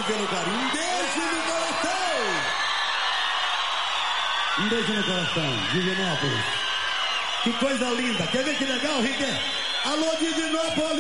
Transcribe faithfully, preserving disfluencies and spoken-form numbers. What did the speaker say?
pelo carinho. Um beijo no coração. Um beijo no coração, Divinópolis. Que coisa linda. Quer ver que legal, Riquet? Alô, Divinópolis.